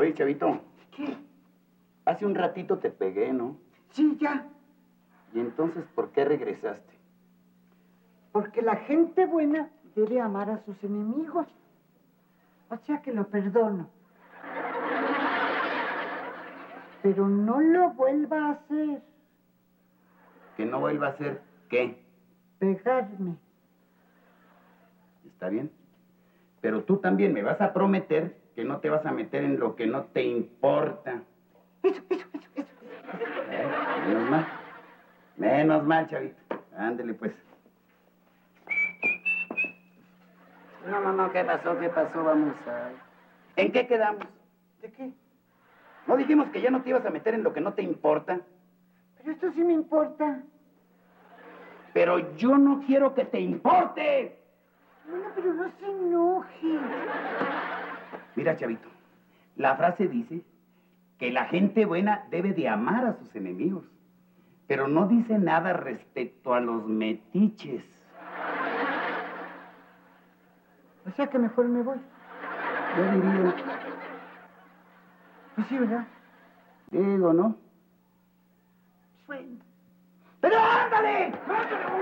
Oye, chavito. ¿Qué? Hace un ratito te pegué, ¿no? Sí, ya. ¿Y entonces por qué regresaste? Porque la gente buena debe amar a sus enemigos. O sea que lo perdono. Pero no lo vuelva a hacer. ¿Que no vuelva a hacer qué? Pegarme. ¿Está bien? Pero tú también me vas a prometer que no te vas a meter en lo que no te importa. Eso. Menos mal. Menos mal, chavito. Ándele, pues. No, ¿qué pasó? Vamos a... ¿En qué quedamos? ¿De qué? ¿No dijimos que ya no te ibas a meter en lo que no te importa? Pero esto sí me importa. Pero yo no quiero que te importe. Bueno, pero no se enoje. Mira, chavito, la frase dice que la gente buena debe de amar a sus enemigos, pero no dice nada respecto a los metiches. O sea que mejor me voy. Yo diría, Pues sí, ¿verdad? digo, ¿no? Bueno. ¡Pero ándale! ¡Ándale!